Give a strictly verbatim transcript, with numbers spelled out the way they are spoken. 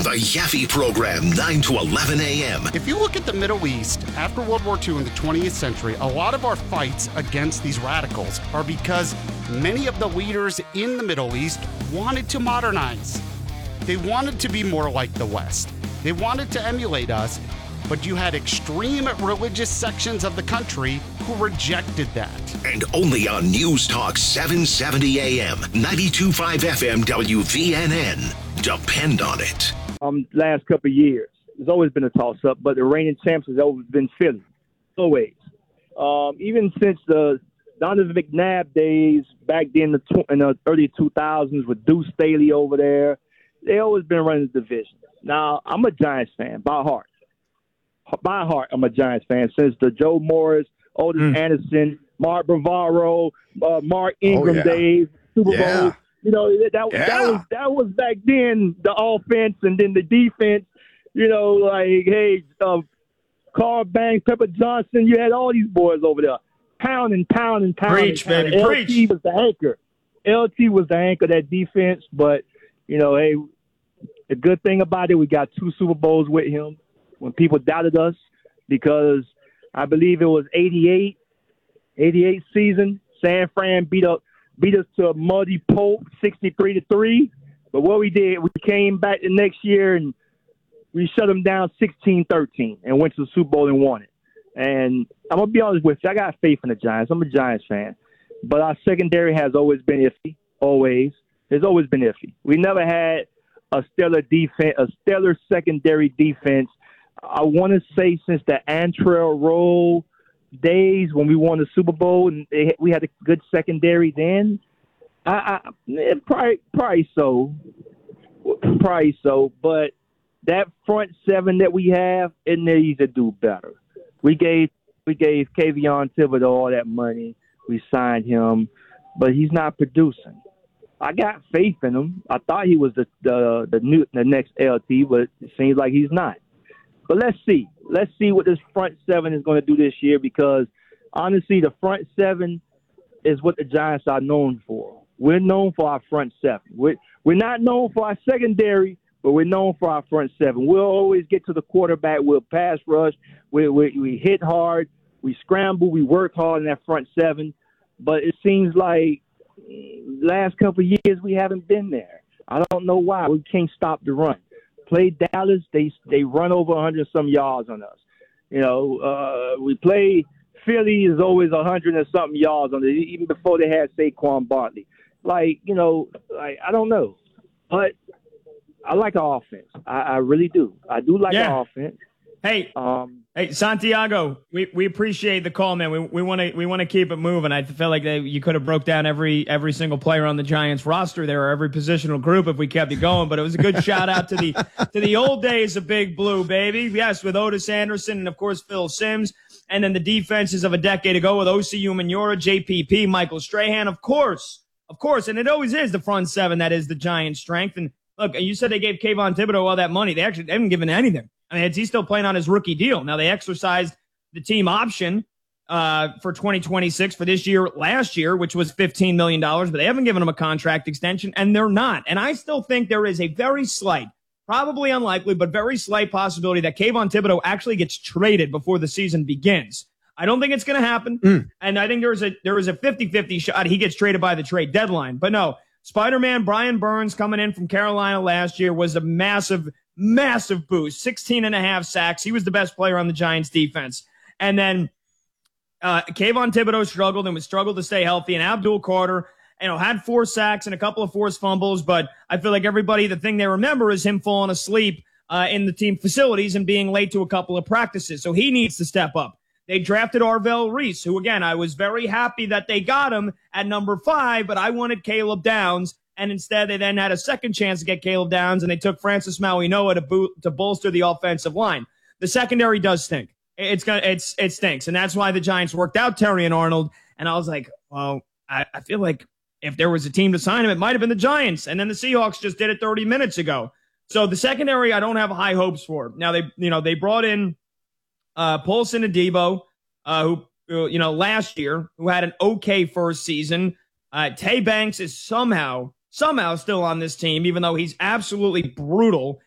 The Yaffe Program, nine to eleven a.m. If you look at the Middle East, after World War Two in the twentieth century, a lot of our fights against these radicals are because many of the leaders in the Middle East wanted to modernize. They wanted to be more like the West. They wanted to emulate us, but you had extreme religious sections of the country who rejected that. And only on News Talk seven seventy a.m., ninety-two point five F M W V N N. Depend on it. Um, last couple of years, there's always been a toss-up, but the reigning champs has always been Philly, always. Um, even since the Donovan McNabb days back then in the, tw- in the early two thousands with Deuce Staley over there, they always been running the division. Now, I'm a Giants fan by heart. By heart, I'm a Giants fan since the Joe Morris, Otis mm. Anderson, Mark Bavaro, uh, Mark Ingram oh, yeah. days, Super yeah. Bowl. You know, that that, yeah. that was that was back then, the offense and then the defense. You know, like, hey, uh, Carl Banks, Pepper Johnson, you had all these boys over there. Pound and pound and pound. Preach, and pound. baby, L T preach. was the anchor. L T was the anchor of that defense. But, you know, hey, the good thing about it, we got two Super Bowls with him when people doubted us because I believe it was eighty-eight, eighty-eight season. San Fran beat up. Beat us to a muddy pulp, sixty-three to three. But what we did, we came back the next year and we shut them down sixteen thirteen and went to the Super Bowl and won it. And I'm going to be honest with you, I got faith in the Giants. I'm a Giants fan. But our secondary has always been iffy, always. It's always been iffy. We never had a stellar defense, a stellar secondary defense. I want to say since the Antrell Roll days when we won the Super Bowl and they, we had a good secondary then. I, I probably, probably so, probably so. But that front seven that we have, it needs to do better. We gave we gave Kayvon Thibodeau all that money. We signed him, but he's not producing. I got faith in him. I thought he was the the the new the next L T, but it seems like he's not. But let's see. Let's see what this front seven is going to do this year because, honestly, the front seven is what the Giants are known for. We're known for our front seven. We're, we're not known for our secondary, but we're known for our front seven. We'll always get to the quarterback. We'll pass rush. We, we, we hit hard. We scramble. We work hard in that front seven. But it seems like last couple of years we haven't been there. I don't know why. We can't stop the run. Play Dallas, they they run over one hundred some yards on us. You know, uh, we play Philly is always one hundred and something yards on it, even before they had Saquon Barkley. Like, you know, like, I don't know. But I like our offense. I, I really do. I do like yeah. our offense. Hey, um, hey, Santiago, we, we appreciate the call, man. We we want to we want to keep it moving. I feel like they, you could have broke down every every single player on the Giants roster there, or every positional group if we kept it going. But it was a good shout out to the to the old days of Big Blue, baby. Yes, with Otis Anderson and of course Phil Simms, and then the defenses of a decade ago with O C U Manura, J P P, Michael Strahan, of course, of course, and it always is the front seven that is the Giants' strength. And look, you said they gave Kayvon Thibodeau all that money. They actually they haven't given anything. I mean, he's still playing on his rookie deal. Now, they exercised the team option uh, for twenty twenty-six for this year, last year, which was fifteen million dollars, but they haven't given him a contract extension, and they're not. And I still think there is a very slight, probably unlikely, but very slight possibility that Kayvon Thibodeau actually gets traded before the season begins. I don't think it's going to happen, mm. and I think there is a there is a fifty-fifty shot he gets traded by the trade deadline. But no, Spider-Man Brian Burns coming in from Carolina last year was a massive Massive boost, sixteen and a half sacks. He was the best player on the Giants defense. And then uh, Kayvon Thibodeau struggled and was struggled to stay healthy. And Abdul Carter, you know, had four sacks and a couple of forced fumbles. But I feel like everybody, the thing they remember is him falling asleep uh, in the team facilities and being late to a couple of practices. So he needs to step up. They drafted Arvell Reese, who, again, I was very happy that they got him at number five, but I wanted Caleb Downs. And instead, they then had a second chance to get Caleb Downs, and they took Francis Mauigoa to boot, to bolster the offensive line. The secondary does stink. It's gonna, it's it stinks, and that's why the Giants worked out Terry and Arnold. And I was like, well, I, I feel like if there was a team to sign him, it might have been the Giants. And then the Seahawks just did it thirty minutes ago. So the secondary, I don't have high hopes for. Now they, you know, they brought in uh, Paulson Adebo, uh, who, who, you know, last year, who had an okay first season. Uh, Tay Banks is somehow. Somehow still on this team, even though he's absolutely brutal